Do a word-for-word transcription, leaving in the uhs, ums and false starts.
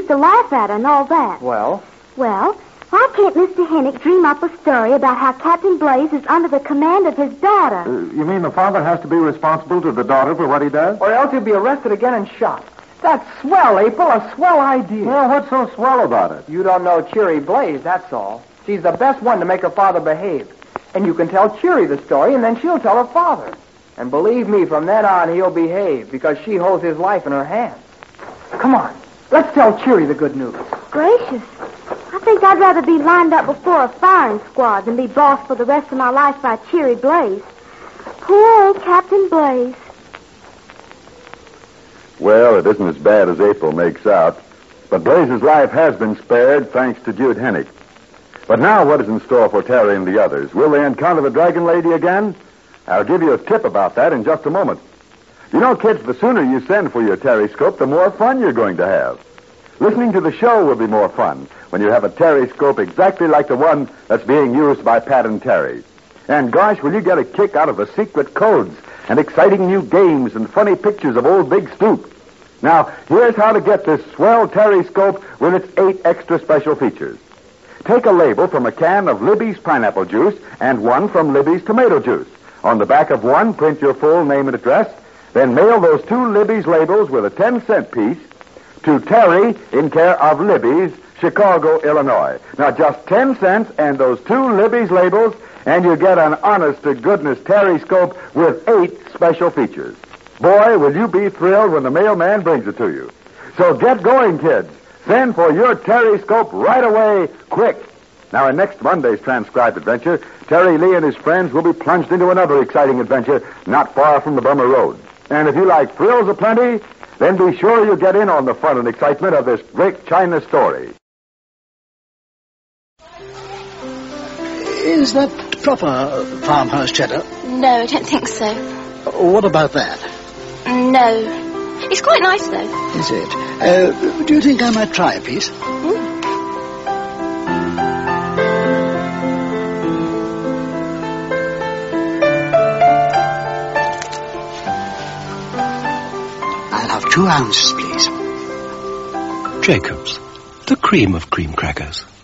used to laugh at her and all that. Well? Well, why can't Mister Hennick dream up a story about how Captain Blaze is under the command of his daughter? Uh, you mean the father has to be responsible to the daughter for what he does? Or else he'll be arrested again and shot. That's swell, April, a swell idea. Well, what's so swell about it? You don't know Cheery Blaze, that's all. She's the best one to make her father behave. And you can tell Cheery the story, and then she'll tell her father. And believe me, from then on, he'll behave, because she holds his life in her hands. Come on, let's tell Cheery the good news. Gracious. I think I'd rather be lined up before a firing squad than be bossed for the rest of my life by Cheery Blaze. Poor old Captain Blaze. Well, it isn't as bad as April makes out. But Blaze's life has been spared thanks to Jude Hennick. But now what is in store for Terry and the others? Will they encounter the Dragon Lady again? I'll give you a tip about that in just a moment. You know, kids, the sooner you send for your Terryscope, the more fun you're going to have. Listening to the show will be more fun when you have a Terryscope exactly like the one that's being used by Pat and Terry. And gosh, will you get a kick out of the secret codes and exciting new games and funny pictures of old Big Stoop. Now, here's how to get this swell Terryscope with its eight extra special features. Take a label from a can of Libby's pineapple juice and one from Libby's tomato juice. On the back of one, print your full name and address. Then mail those two Libby's labels with a ten-cent piece to Terry in care of Libby's, Chicago, Illinois. Now, just ten cents and those two Libby's labels, and you get an honest-to-goodness Terryscope with eight special features. Boy, will you be thrilled when the mailman brings it to you. So get going, kids. Send for your Terryscope right away, quick. Now, in next Monday's transcribed adventure, Terry Lee and his friends will be plunged into another exciting adventure not far from the Burma Road. And if you like thrills aplenty, then be sure you get in on the fun and excitement of this great China story. Is that proper farmhouse cheddar? No, I don't think so. What about that? No. It's quite nice, though. Is it? Uh, do you think I might try a piece? Mm. I'll have two ounces, please. Jacobs, the cream of cream crackers.